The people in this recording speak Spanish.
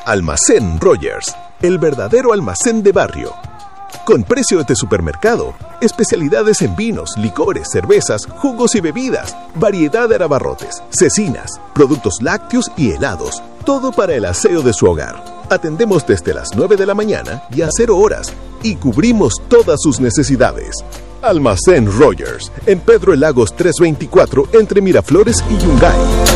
Almacén Rogers, el verdadero almacén de barrio. Con precios de supermercado, especialidades en vinos, licores, cervezas, jugos y bebidas, variedad de abarrotes, cecinas, productos lácteos y helados, todo para el aseo de su hogar. Atendemos desde las 9 de la mañana y a 0 horas y cubrimos todas sus necesidades. Almacén Rogers, en Pedro el Lagos 324, entre Miraflores y Yungay.